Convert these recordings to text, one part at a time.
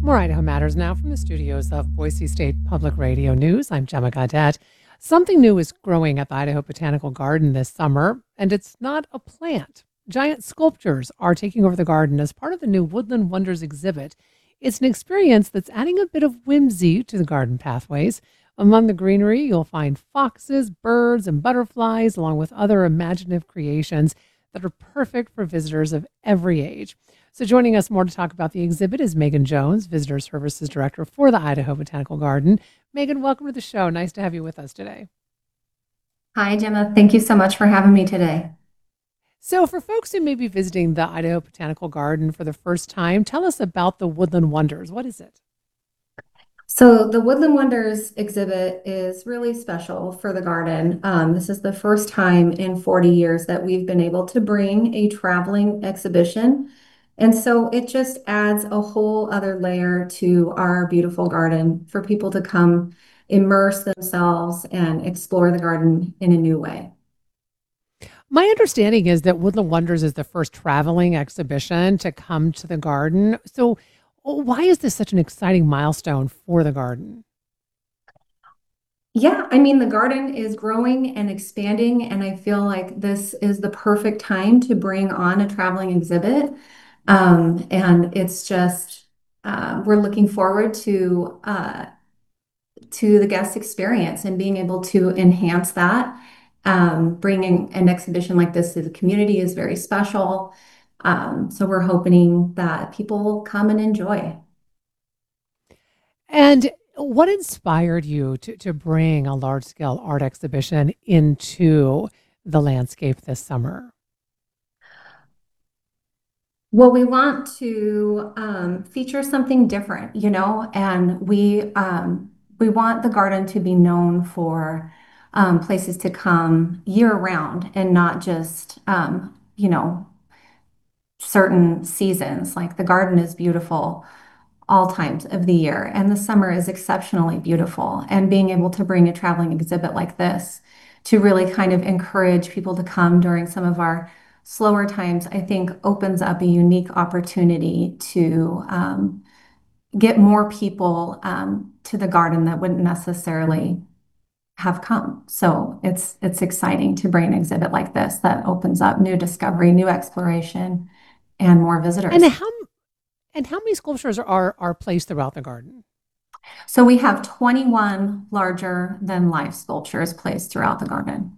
More Idaho Matters now from the studios of Boise State Public Radio News. I'm Gemma Gaudette. Something new is growing at the Idaho Botanical Garden this summer, and it's not a plant. Giant sculptures are taking over the garden as part of the new Woodland Wonders exhibit. It's an experience that's adding a bit of whimsy to the garden pathways. Among the greenery, you'll find foxes, birds, and butterflies, along with other imaginative creations that are perfect for visitors of every age. So joining us more to talk about the exhibit is Megan Jones, Visitor Services Director for the Idaho Botanical Garden. Megan, welcome to the show. Nice to have you with us today. Hi, Gemma. Thank you so much for having me today. So for folks who may be visiting the Idaho Botanical Garden for the first time, tell us about the Woodland Wonders. What is it? So, the Woodland Wonders exhibit is really special for the garden. This is the first time in 40 years that we've been able to bring a traveling exhibition. And so it just adds a whole other layer to our beautiful garden for people to come immerse themselves and explore the garden in a new way. My understanding is that Woodland Wonders is the first traveling exhibition to come to the garden. So why is this such an exciting milestone for the garden? Yeah, I mean, the garden is growing and expanding, and I feel like this is the perfect time to bring on a traveling exhibit. And it's just, we're looking forward to the guest experience and being able to enhance that. Bringing an exhibition like this to the community is very special. So we're hoping that people will come and enjoy. And what inspired you to bring a large scale art exhibition into the landscape this summer? Well, we want to feature something different, and we want the garden to be known for places to come year round and not just certain seasons. Like the garden is beautiful all times of the year, and the summer is exceptionally beautiful. And being able to bring a traveling exhibit like this to really kind of encourage people to come during some of our slower times, I think opens up a unique opportunity to get more people to the garden that wouldn't necessarily have come. So it's exciting to bring an exhibit like this that opens up new discovery, new exploration, and more And visitors. how many sculptures are placed throughout the garden? So we have 21 larger than life sculptures placed throughout the garden.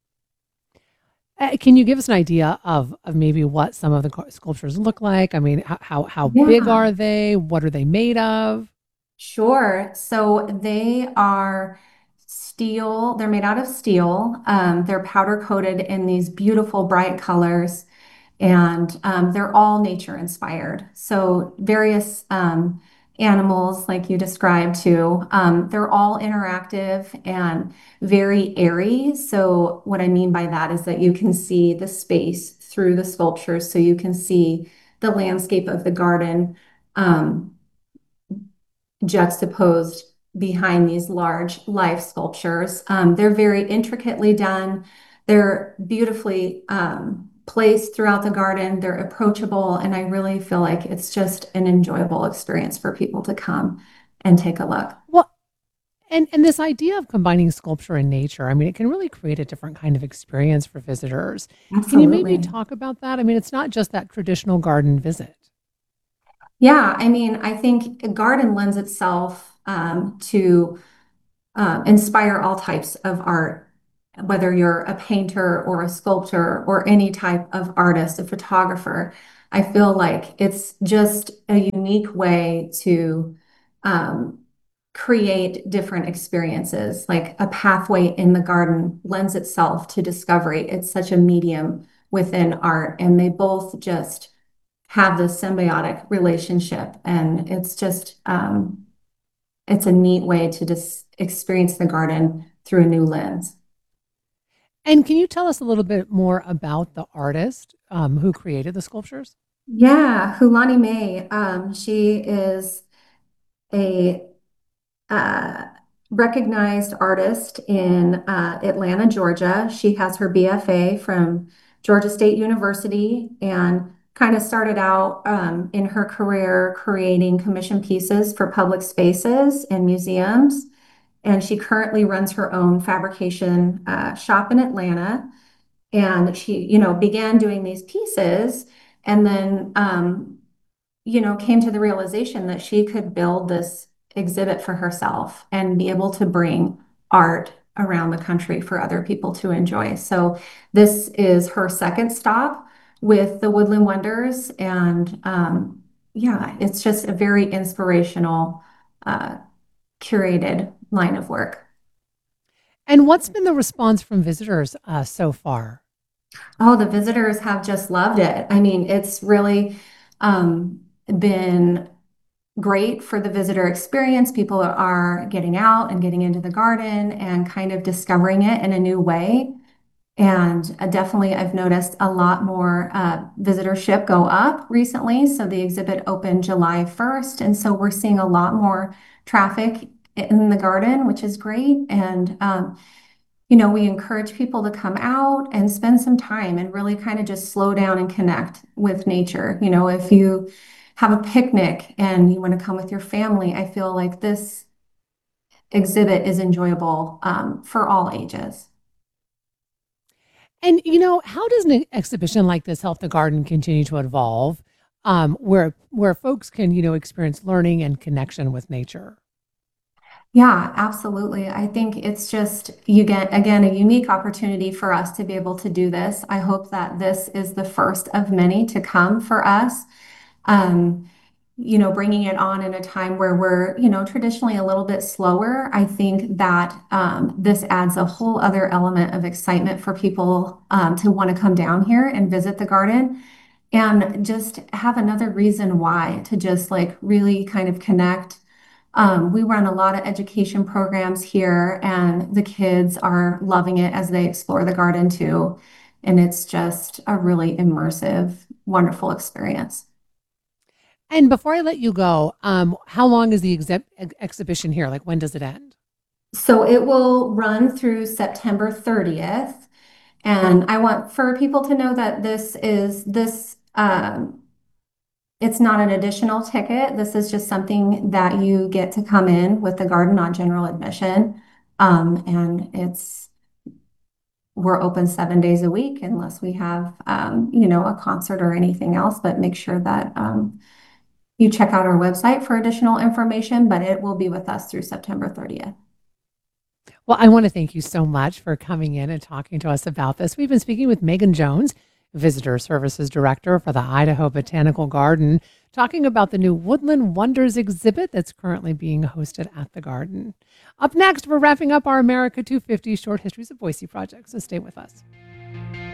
Can you give us an idea of maybe what some of the sculptures look like? I mean, how big Yeah, are they? What are they made of? sure. So they are steel, they're made out of steel. They're powder coated in these beautiful bright colors, and they're all nature inspired. So various animals, like you described too, they're all interactive and very airy. So what I mean by that is that you can see the space through the sculptures, so you can see the landscape of the garden um, juxtaposed behind these large life sculptures. They're very intricately done. They're beautifully placed throughout the garden. They're approachable, and I really feel like it's just an enjoyable experience for people to come and take a look. Well, and this idea of combining sculpture and nature, I mean, it can really create a different kind of experience for visitors. Can you maybe Absolutely. talk about that? I mean, it's not just that traditional garden visit. Yeah, I mean, I think a garden lends itself to inspire all types of art, whether you're a painter or a sculptor or any type of artist, a photographer. I feel like it's just a unique way to um, create different experiences. Like a pathway in the garden lends itself to discovery. It's such a medium within art, and they both just have this symbiotic relationship. And it's a neat way to just experience the garden through a new lens. And can you tell us a little bit more about the artist who created the sculptures? Yeah, Hulani May. She is a uh, recognized artist in Atlanta, Georgia. She has her BFA from Georgia State University and kind of started out in her career creating commission pieces for public spaces and museums. And she currently runs her own fabrication shop in Atlanta. And she, began doing these pieces and then, came to the realization that she could build this exhibit for herself and be able to bring art around the country for other people to enjoy. So this is her second stop with the Woodland Wonders. And yeah, it's just a very inspirational, uh, curated line of work. And what's been the response from visitors so far? Oh, the visitors have just loved it. I mean, it's really been great for the visitor experience. People are getting out and getting into the garden and kind of discovering it in a new way. And definitely, I've noticed a lot more visitorship go up recently. So the exhibit opened July 1st. And so we're seeing a lot more traffic in the garden, which is great. And we encourage people to come out and spend some time and really kind of just slow down and connect with nature. If you have a picnic and you want to come with your family, I feel like this exhibit is enjoyable for all ages. And how does an exhibition like this help the garden continue to evolve, where folks can experience learning and connection with nature? Yeah, absolutely. I think it's just, you get, again, a unique opportunity for us to be able to do this. I hope that this is the first of many to come for us. Um, bringing it on in a time where we're, traditionally a little bit slower. I think that this adds a whole other element of excitement for people to want to come down here and visit the garden and just have another reason why to just like really kind of connect. We run a lot of education programs here, and the kids are loving it as they explore the garden too. And it's just a really immersive, wonderful experience. And before I let you go, how long is the exhibition here? Like, when does it end? So it will run through September 30th. And I want for people to know that it's not an additional ticket. This is just something that you get to come in with the garden on general admission. And we're open 7 days a week unless we have, a concert or anything else, but make sure that you check out our website for additional information, but it will be with us through September 30th. Well, I want to thank you so much for coming in and talking to us about this. We've been speaking with Megan Jones, Visitor Services Director for the Idaho Botanical Garden, talking about the new Woodland Wonders exhibit that's currently being hosted at the garden. Up next, we're wrapping up our America 250 Short Histories of Boise project, so stay with us.